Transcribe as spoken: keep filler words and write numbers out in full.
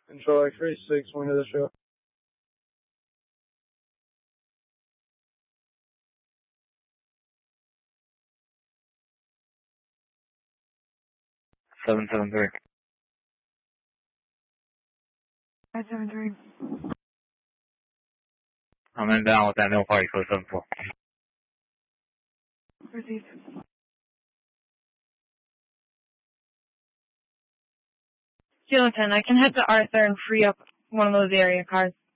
Control X-ray six, one to the show. seven seven three. five seven three. I'm in down with that no party code seven four. Received. Kilo ten, I can head to Arthur and free up one of those area cars.